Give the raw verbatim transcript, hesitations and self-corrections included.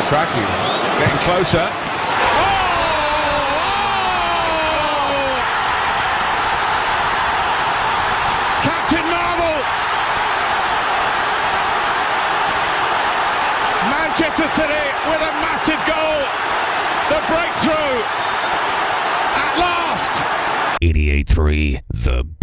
McCracken getting closer. Captain Marvel! Manchester City with a massive goal. The breakthrough at last. eighty-eight three The